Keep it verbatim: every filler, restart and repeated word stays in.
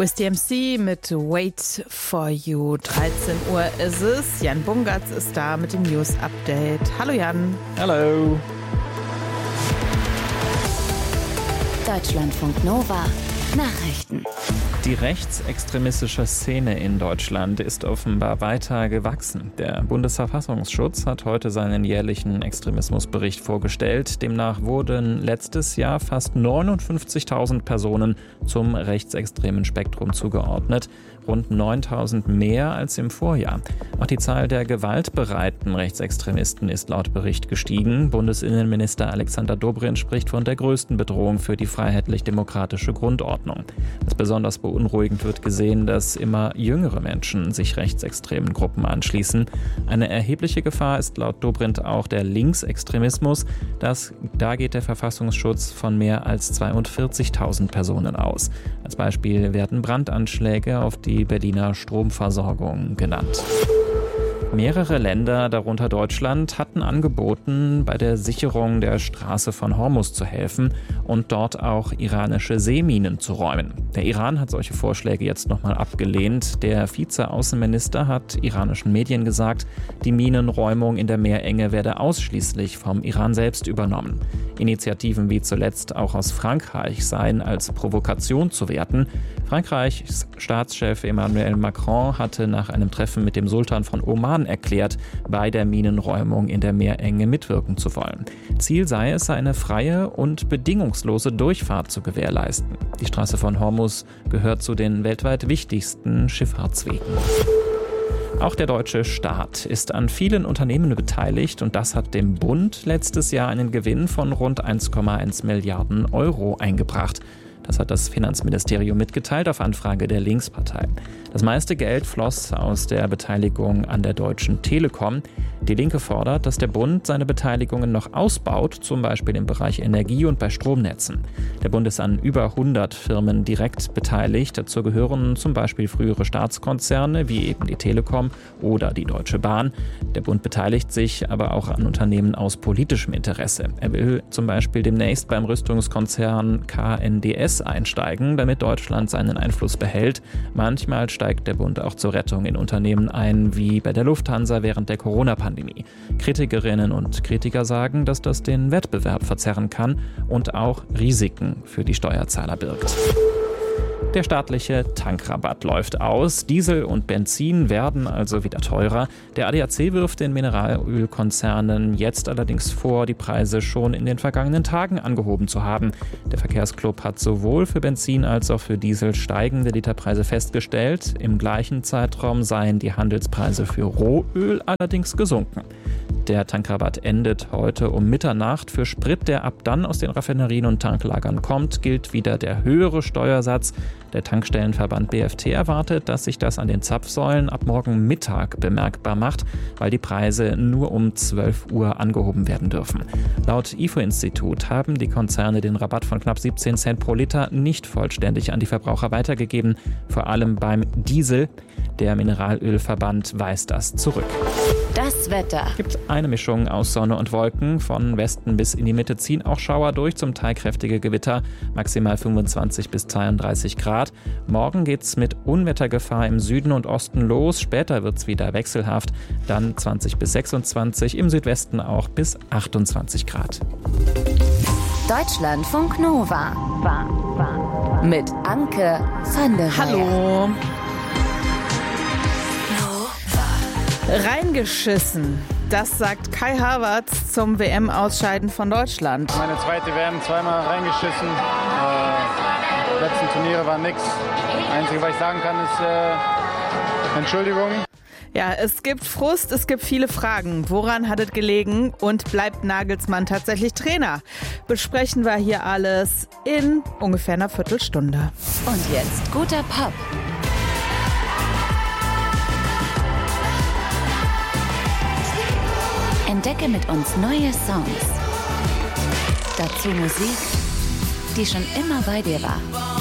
With D M C mit Wait for You. dreizehn Uhr ist es. Jan Bungartz ist da mit dem News Update. Hallo Jan. Hallo. Deutschlandfunk Nova Nachrichten. Die rechtsextremistische Szene in Deutschland ist offenbar weiter gewachsen. Der Bundesverfassungsschutz hat heute seinen jährlichen Extremismusbericht vorgestellt. Demnach wurden letztes Jahr fast neunundfünfzigtausend Personen zum rechtsextremen Spektrum zugeordnet. Rund neuntausend mehr als im Vorjahr. Auch die Zahl der gewaltbereiten Rechtsextremisten ist laut Bericht gestiegen. Bundesinnenminister Alexander Dobrindt spricht von der größten Bedrohung für die freiheitlich-demokratische Grundordnung. Als besonders beunruhigend wird gesehen, dass immer jüngere Menschen sich rechtsextremen Gruppen anschließen. Eine erhebliche Gefahr ist laut Dobrindt auch der Linksextremismus. Das, da geht der Verfassungsschutz von mehr als zweiundvierzigtausend Personen aus. Als Beispiel werden Brandanschläge auf die die Berliner Stromversorgung genannt. Mehrere Länder, darunter Deutschland, hatten angeboten, bei der Sicherung der Straße von Hormuz zu helfen und dort auch iranische Seeminen zu räumen. Der Iran hat solche Vorschläge jetzt nochmal abgelehnt. Der Vize-Außenminister hat iranischen Medien gesagt, die Minenräumung in der Meerenge werde ausschließlich vom Iran selbst übernommen. Initiativen wie zuletzt auch aus Frankreich seien als Provokation zu werten. Frankreichs Staatschef Emmanuel Macron hatte nach einem Treffen mit dem Sultan von Oman erklärt, bei der Minenräumung in der Meerenge mitwirken zu wollen. Ziel sei es, eine freie und bedingungslose Durchfahrt zu gewährleisten. Die Straße von Hormuz gehört zu den weltweit wichtigsten Schifffahrtswegen. Auch der deutsche Staat ist an vielen Unternehmen beteiligt und das hat dem Bund letztes Jahr einen Gewinn von rund eins Komma eins Milliarden Euro eingebracht. Das hat das Finanzministerium mitgeteilt auf Anfrage der Linkspartei. Das meiste Geld floss aus der Beteiligung an der Deutschen Telekom. Die Linke fordert, dass der Bund seine Beteiligungen noch ausbaut, zum Beispiel im Bereich Energie und bei Stromnetzen. Der Bund ist an über hundert Firmen direkt beteiligt. Dazu gehören zum Beispiel frühere Staatskonzerne wie eben die Telekom oder die Deutsche Bahn. Der Bund beteiligt sich aber auch an Unternehmen aus politischem Interesse. Er will zum Beispiel demnächst beim Rüstungskonzern K N D S einsteigen, damit Deutschland seinen Einfluss behält. Manchmal steigt der Bund auch zur Rettung in Unternehmen ein, wie bei der Lufthansa während der Corona-Pandemie. Kritikerinnen und Kritiker sagen, dass das den Wettbewerb verzerren kann und auch Risiken für die Steuerzahler birgt. Der staatliche Tankrabatt läuft aus. Diesel und Benzin werden also wieder teurer. Der A D A C wirft den Mineralölkonzernen jetzt allerdings vor, die Preise schon in den vergangenen Tagen angehoben zu haben. Der Verkehrsclub hat sowohl für Benzin als auch für Diesel steigende Literpreise festgestellt. Im gleichen Zeitraum seien die Handelspreise für Rohöl allerdings gesunken. Der Tankrabatt endet heute um Mitternacht. Für Sprit, der ab dann aus den Raffinerien und Tanklagern kommt, gilt wieder der höhere Steuersatz. Der Tankstellenverband B F T erwartet, dass sich das an den Zapfsäulen ab morgen Mittag bemerkbar macht, weil die Preise nur um zwölf Uhr angehoben werden dürfen. Laut I F O-Institut haben die Konzerne den Rabatt von knapp siebzehn Cent pro Liter nicht vollständig an die Verbraucher weitergegeben, vor allem beim Diesel. Der Mineralölverband weist das zurück. Das Wetter. Es gibt eine Mischung aus Sonne und Wolken. Von Westen bis in die Mitte ziehen auch Schauer durch, zum Teil kräftige Gewitter, maximal fünfundzwanzig bis zweiunddreißig Grad. Morgen geht's mit Unwettergefahr im Süden und Osten los. Später wird's wieder wechselhaft, dann zwanzig bis sechsundzwanzig, im Südwesten auch bis achtundzwanzig Grad. Deutschlandfunk Nova. Mit Anke van der Weyer. Hallo. Reingeschissen. Das sagt Kai Havertz zum W M-Ausscheiden von Deutschland. Meine zweite W M, zweimal reingeschissen. Äh, die letzten Turniere waren nix. Das Einzige, was ich sagen kann, ist äh, Entschuldigung. Ja, es gibt Frust, es gibt viele Fragen. Woran hat es gelegen und bleibt Nagelsmann tatsächlich Trainer? Besprechen wir hier alles in ungefähr einer Viertelstunde. Und jetzt guter Pop. Entdecke mit uns neue Songs. Dazu Musik, die schon immer bei dir war.